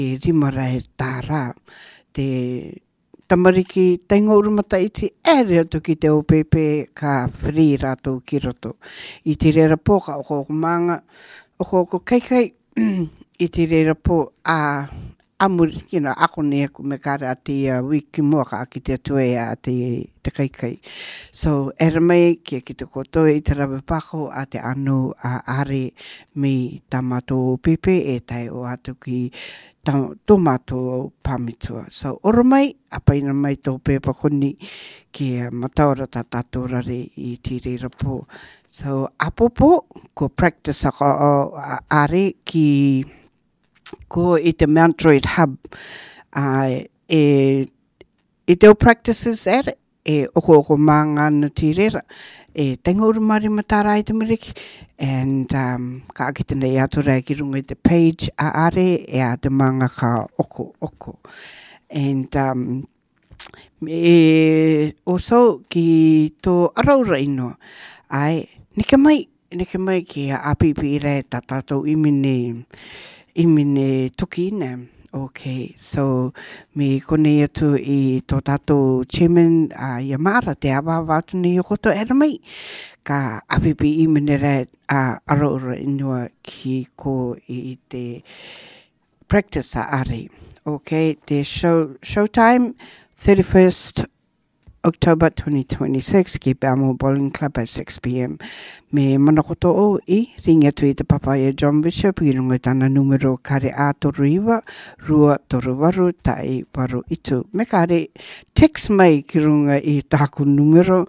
rimara he tāra. Te tamariki taingo urumata iti ere atu ki te opepe ka free rātou ki roto. I te rera pō ka oko manga, oko kaikai i te rera pō amuri, ako ne aku me kare a te wiki mua ka aki te atue a te kaikai. So, ere mai ki te kotoe i te rawe pako a te anu a are me tamato pepe e tai o atu ki tomato pamitua. So, oro mai, apaina mai tō pepa koni ki mataora ta tātorare i te reira pō. So, apopo, ko practice ako are ki ko i te Mount Druitt Hub. I te o practices ere, oko maanga na tirera, tenga urumari matara i te mariki, and ka akita nei atura ki runga i te page a are, a te maanga ka oko. And also ki tō araura ino, nika mai ki a apipi re tātou imine toki ina. Okay, so me kone atu i tō tātou chairman Yamara, te awa wātu ni yokoto ere mai, ka apipi imine re araura inua ki ko i te practice a are. Okay, the showtime, 31st October 2026, ki Balmore Bowling Club at 6 p.m. Me manakoto o I ringa tu I te papaya John Bishop I runga tana numero kare a toru iwa, rua toru waru tai waru itu. Me kare text mai ki runga I taku numero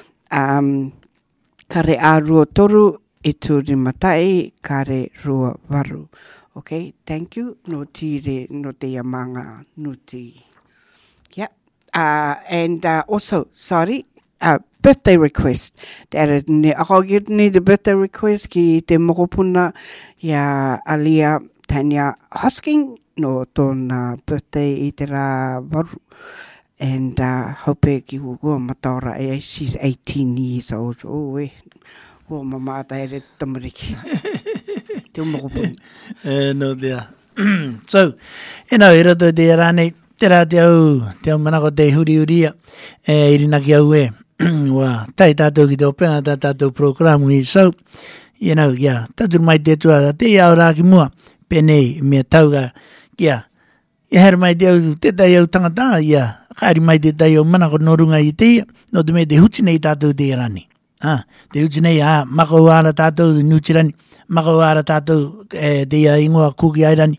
kare a rua toru itu rimatai kare rua waru. Okay, thank you. No tire, no te yamanga, nuti. Yeah. And also, sorry, birthday request. Ako ni the birthday request ki te mokopuna ya Alia Tanya Hosking no tōna birthday I te rā waru. And hope ki hukua mataora she's 18 years old. Oh, hua mamata ere tamariki. Te mokopuna. No, there. So, ira to te rānei. Tera te au manako te huri irina ki au wa tai tātou ki te openga tātou programu I so, tātou mai te tua te au rā ki mua, penei mea tauga, hera mai te au te tai au tangata, kairi mai te tai au manako norunga I te no te me te hutinei tātou te rani. Te hutinei mako ara tātou nutirani, mako ara tātou te ingoa kuki airani,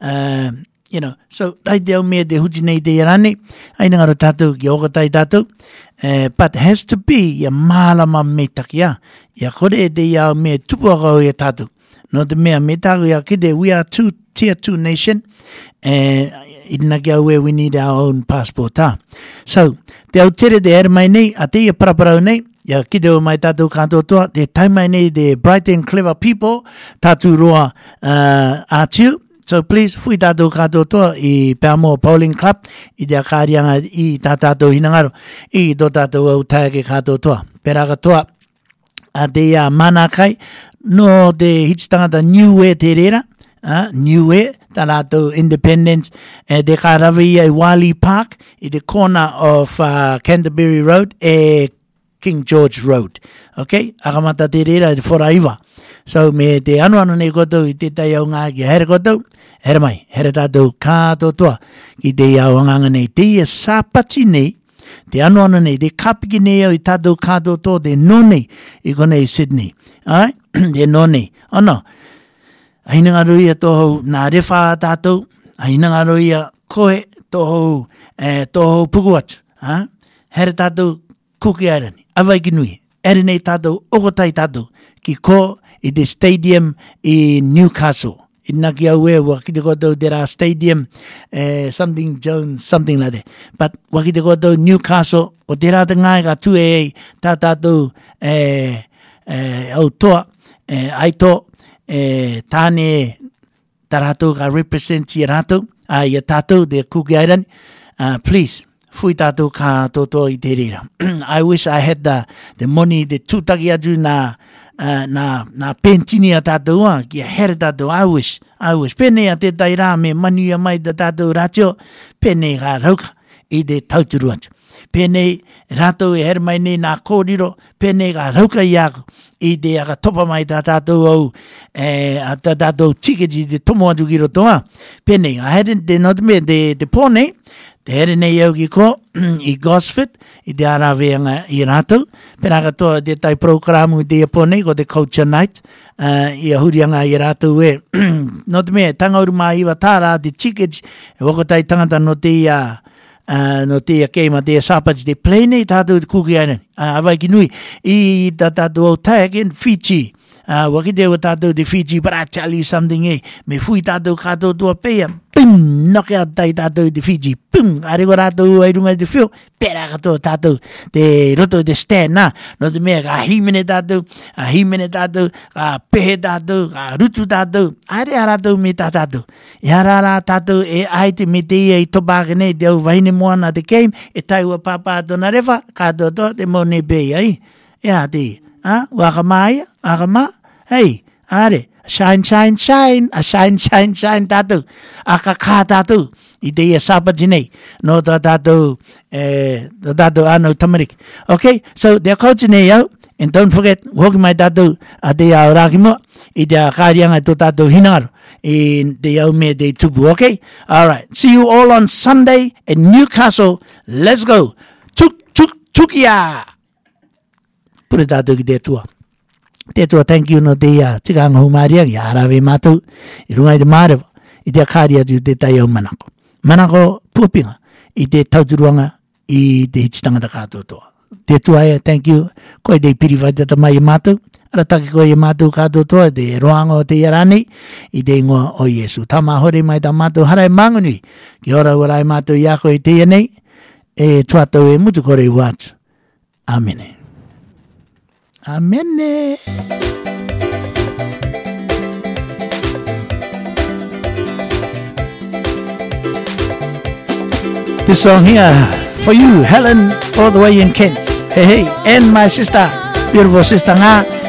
so tai te au mea te huti nei te irane, aina ngaro tātou ki okatai tātou, but has to be mālama me taki kore te au mea tupuaka o tātou. No te mea me tāku kite, we are tier 2 nation, irina ki au we need our own passport. So, te au tere te ere mai nei, a te paraparau nei, kite o mai tātou kātou toa, te tai mai nei te bright and clever people, tātou roa ātiu. So please, fui tātou kātou toa I Balmore Bowling Club, I te akarianga I tātou hinangaro, I tō tātou au taike kātou toa. Peraka toa, a te mana kai, no te hitstangata Niue te rera, Niue, tā rātou Independence, te kārawi I Wally Park, I te corner of Canterbury Road, King George Road. Okay, akamata te rera I te whoraiwa. So me te anu nei kotou I te tai au ngā ki here kotou, here mai, here tātou kātou toa ki te au nganga nei. Te ia sāpati nei, te anu nei, te kapiki nei au I tātou kātou toa, te nonei I konei Sydney. Alright, te nonei. Ono, aina ngaro ia tohou nā rewha tātou, aina ngaro ia koe tohou pukuatu. Here tātou kuki airani, awai ki nui, ere nei tātou okotai tātou, ki ko I the stadium in Newcastle. In Nakiawe, wakite koto there are stadium, something Jones, something like that. But wakite koto Newcastle, o te rata ngai ka tu tātou au toa, aito, tāne taratou ka represent I ratou, ia tātou de Cookie Island. Please, fui tātou ka toto I te rira. I wish I had the money, the tūtaki atu nā na pentini a tātou ki a here tātou, I wish. Pēnei a te tai rā me manuia mai da tātou rātio, pēnei ngā rauka I te tauturu atu. Pēnei rātou e here mai nei nā kōriro, pēnei ngā rauka I ako, I te aka topa mai tā tātou au, a tā tātou tiketi te tomo atu ki rotoa. Pēnei ngā here te notame te pōnei, te here nei au ki ko, I Gosford, I te araweanga I rātou, pēnā katoa te tai programu I te pōnei, ko te Culture Night, I a hurianga I rātou e, no te mea, tangauru mā iwa tāra te tiketi, e wakotai tangata no te keima te sāpati te plane, tātou te kuki aina, awai ki nui, I tātou au tag in Fiji, wakite o tātou te Fiji, but I tell you something me fui tātou kātou tua peia, pim, knock out tai tātou te Fiji, pim, areko rātou airunga te whio, pera katoa tātou, te roto te stand na, no te mea ka himene tātou, ka pehe tātou, ka rutu tātou, are rātou me tātou, e harara tātou e aite me te ia I topake nei, te au wahine moana te game, e taiwa pāpā tōna rewa, kātou toa te mo ne pei, ai, ea te, waka maia, hey, are, shine, a shine tātou, a ka tātou, I te ia sāpati nei, no tā tātou anō tamariki. Okay, so te kouti nei au, and don't forget, hoki mai tātou a te au rāki mua, I te kārianga tō tātou hinaro, in te au mea te tupu, okay? All right, see you all on Sunday in Newcastle. Let's go. Tukia! Pure tātou ki te tua. Te tua, thank you no te tikanga humāria, ki arawe mātou, I rungai te mārewa, I te kāria tu te tai au manako. Manako puapinga, I te tauturuanga, I te hititangata kātou toa. Te tua e, thank you, koe te piriwhai te tamai mātou, arataki koe mātou kātou toa, te roanga o te iarani, I te ingoa o Iesu. Tama hore mai ta mātou harai mangunui, ki ora warai mātou iako I te ianei, e tuatau e mutu kore uatu. Amene. Amene. This song here for you, Helen, all the way in Kent. Hey, and my sister, beautiful sister,